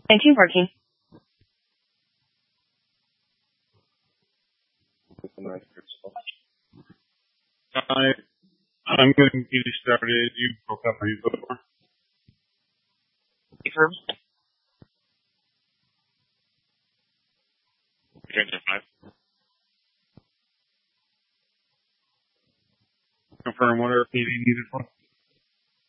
Thank you, working. Hi, I'm going to get you started. You broke up. Are you good for? Confirm whatever PD needed for.